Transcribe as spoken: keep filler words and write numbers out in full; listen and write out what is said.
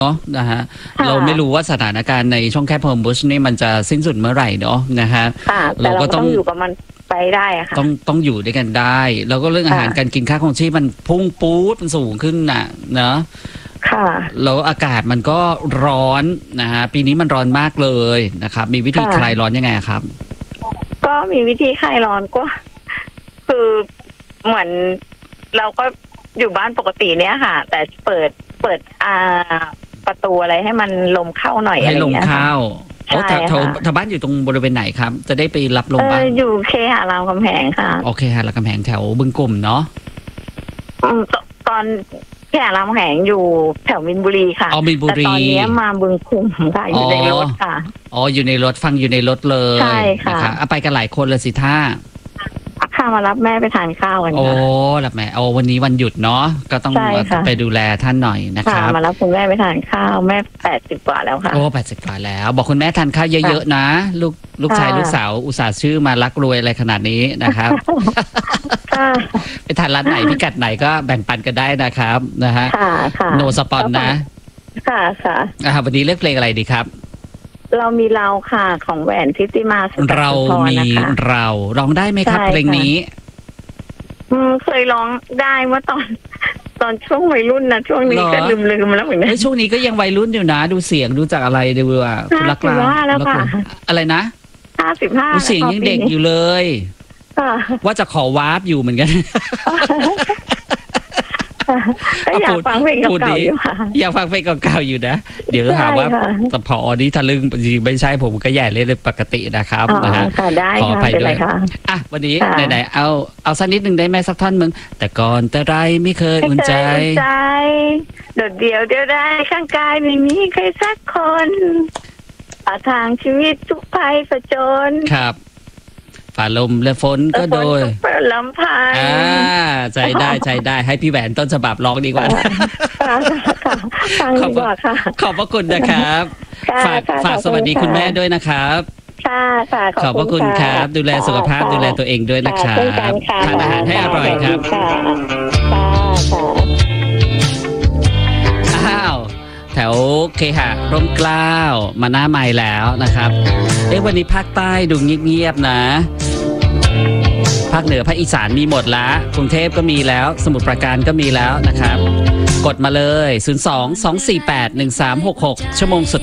เนาะนะฮะเราไม่รู้ว่าสถานการณ์ในช่องแคบฮอร์มุสนี่มันจะสิ้นสุดเมื่อไหร่เนาะนะฮะเราก็ต้องอยู่กับมันไปได้อะค่ะต้องต้องอยู่ด้วยกันได้แล้วก็เรื่องอาหารการกินค่าครองชีพมันพุ่งปู๊ดมันสูงขึ้นน่ะเนาะค่ะแล้วอากาศมันก็ร้อนนะฮะปีนี้มันร้อนมากเลยนะครับมีวิธีคลายร้อนยังไงครับก็มีวิธีคลายร้อนก็คือเหมือนเราก็อยู่บ้านปกติเนี้ยค่ะแต่เปิดเปิดอ่าประตูอะไรให้มันลมเข้าหน่อยอะไรอย่างเงี้ยให้ลมเข้าโอ้แถวแถวบ้านอยู่ตรงบริเวณไหนครับจะได้ไปรับลมบ้างอยู่เคหะรามคำแหงค่ะโอเคฮะรามคำแหงแถวบึงกลุ่มเนาะตอนเคหะรามคำแหงอยู่แถวมินบุรีค่ะอ๋อมินบุรีแต่ตอนนี้มาบึงกลุ่มค่ะอยู่ในรถค่ะอ๋ออยู่ในรถฟังอยู่ในรถเลยใช่ค่ะนะคะไปกันหลายคนเลยสิท่าข้ามารับแม่ไปทานข้าวกันค่ะโอ้รับแม่โอ้วันนี้วันหยุดเนาะก็ต้องไปดูแลท่านหน่อยนะครับมารับคุณแม่ไปทานข้าวแม่แปดสิบกว่าแล้วค่ะโอ้แปดสิบกว่าแล้วบอกคุณแม่ทานข้าวเยอะๆนะลูกลูกชายลูกสาวอุตส่าห์ชื่อมารักรวยอะไรขนาดนี้นะครับไปทานร้านไหนพิกัดไหนก็แบ่งปันกันได้นะครับนะฮะโนสปอนนะค่ะค่ะวันนี้เลือกเพลงอะไรดีครับเรามีเราค่ะของแหวนทิติมาสุตเรามีเราร้องได้ไหมครับเพลงนี้อืมเคยร้องได้เมื่อตอนตอนช่วงวัยรุ่นนะช่วงนี้ก็ลืมลืมแล้วเหมือนกันช่วงนี้ก็ยังวัยรุ่นอยู่นะดูเสียงดูจากอะไรดูว่าคุณรักเราอะไรนะห้าสิบห้าเสียงยังเด็กอยู่เลยว่าจะขอวาร์ปอยู่เหมือนกันอยากฟังเพลงเก่าๆอยู่ค่ะอยากฟังเพลงเก่าๆอยู่นะเดี๋ยวถามว่าแต่พอนี้ทะลึ่งจริงไม่ใช่ผมก็แย่เล่นปกตินะครับนะฮะขออภัยด้วยอ่ะวันนี้ไหนๆเอาเอาสักนิดหนึ่งได้ไหมสักท่อนมึงแต่ก่อนแต่ไรไม่เคยอุ่นใจโดดเดี่ยวเดียวได้ข้างกายไม่มีใครสักคนอาทางชีวิตทุกภัยผจญครับฝ่าลมและฝนก็โดยเปิดลำพังอ่าใจได้ใจได้ให้พี่แหวนต้นฉบับร้องดีกว่าขอบคุณค่ะขอบพระคุณนะครับฝากฝากสวัสดีคุณแม่ด้วยนะครับค่ะค่ะขอบพระคุณครับดูแลสุขภาพดูแลตัวเองด้วยนะครับทานอาหารให้อร่อยครับอ้าวแถวเคหะร่มเกล้ามาหน้าใหม่แล้วนะครับเอ๊ะวันนี้ภาคใต้ดูเงียบๆนะภาคเหนือภาคอีสานมีหมดแล้วกรุงเทพก็มีแล้วสมุทรปราการก็มีแล้วนะครับกดมาเลยศูนย์ สอง สอง สี่ แปด หนึ่ง สาม หก หกชั่วโมงสุด